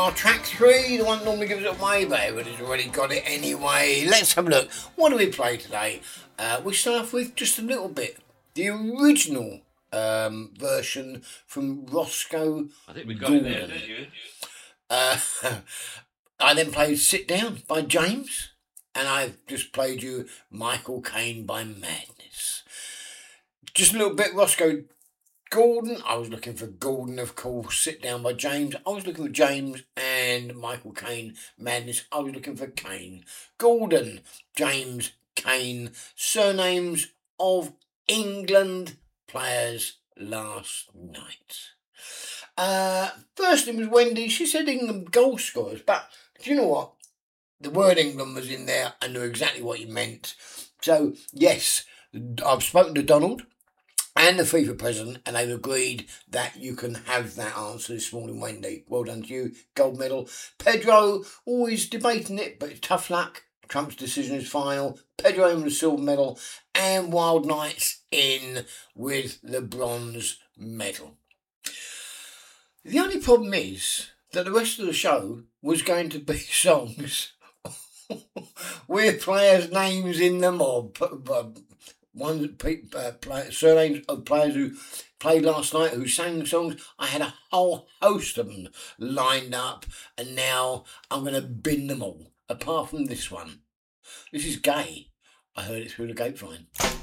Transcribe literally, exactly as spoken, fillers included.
our track three, the one that normally gives it away, but everybody's already got it anyway. Let's have a look. What do we play today? Uh, we start off with just a little bit. The original um, version from Roscoe I think we got Gordon. it there, didn't you? Uh, I then played Sit Down by James, and I've just played you Michael Caine by Madness. Just a little bit Roscoe Gordon. I was looking for Gordon, of course. Sit Down by James. I was looking for James and Michael Caine. Madness. I was looking for Caine. Gordon, James, Caine. Surnames of England players last night. Uh, first it was Wendy. She said England goal scorers, but do you know what? The word England was in there. I knew exactly what he meant. So yes, I've spoken to Donald and the FIFA president, and they've agreed that you can have that answer this morning, Wendy. Well done to you. Gold medal. Pedro, always debating it, but it's tough luck. Trump's decision is final. Pedro with the silver medal, and Wild Knights in with the bronze medal. The only problem is that the rest of the show was going to be songs with players' names in them, or one uh, play, surnames of players who played last night who sang songs. I had a whole host of them lined up, and now I'm going to bin them all, apart from this one. This is Gay. I heard it through the grapevine.